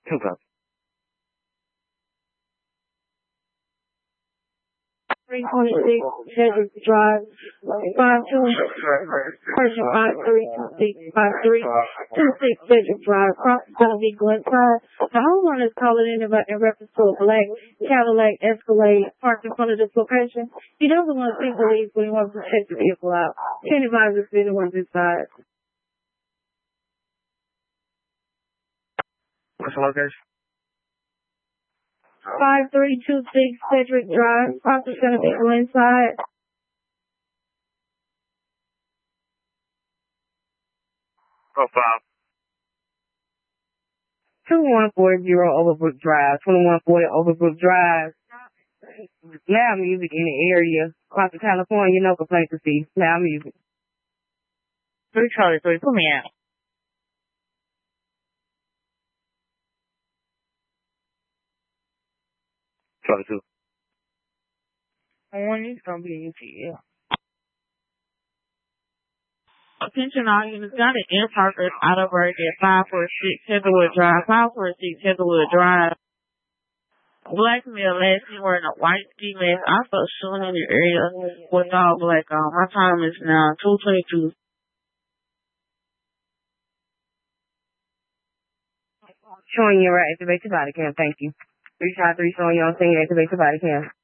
2 copy. 326 Hedrick Drive, 52, person 53256 Hedrick Drive, property Glenside. The homeowner is calling in reference to a black Cadillac Escalade parked in front of this location. He doesn't want to think police, but he wants to check the vehicle out. Can advise if anyone's inside. What's the location? 5326 Cedric Drive, property gonna be inside. Profile. 2140 Overbrook Drive, 2140 Overbrook Drive. Loud music in the area. Across California, no complaint to see. Loud music. 3 Charlie 3, put me out. Charlie 2. One is gonna be an ATL. Attention all units, got an in-progress auto break at 546 Heatherwood Drive, 546 Heatherwood Drive. Black male last seen wearing a white ski mask, also showing in the area with all black on. My time is now 2:22. Showing your right, activate your body cam, thank you. 3 showing you on scene, activate your body cam.